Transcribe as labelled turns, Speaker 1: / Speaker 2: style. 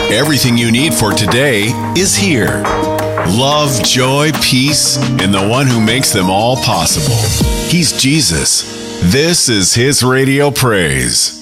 Speaker 1: Everything you need for today is here. Love, joy, peace, and the one who makes them all possible. He's Jesus. This is His Radio Praise.